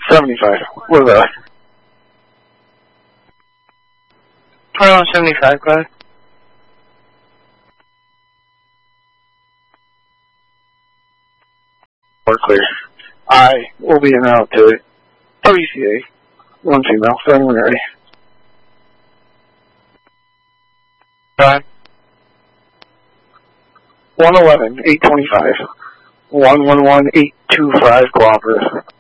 75. What about it? 2175, go ahead. We're clear. I will be in out to WCA. One female, so anyone ready. Go ahead. 111, 825. 111, 825, cooperative.